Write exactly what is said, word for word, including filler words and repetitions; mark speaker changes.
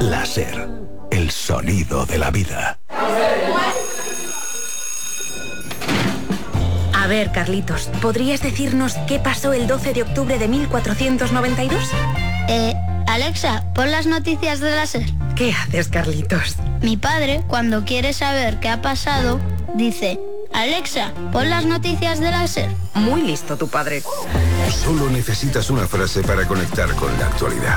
Speaker 1: Láser, el sonido de la vida.
Speaker 2: A ver, Carlitos, ¿podrías decirnos qué pasó el doce de octubre de mil cuatrocientos noventa y dos?
Speaker 3: Eh, Alexa, pon las noticias de la SER.
Speaker 2: ¿Qué haces, Carlitos?
Speaker 3: Mi padre, cuando quiere saber qué ha pasado, dice: Alexa, pon las noticias de la SER.
Speaker 2: Muy listo tu padre.
Speaker 4: Solo necesitas una frase para conectar con la actualidad.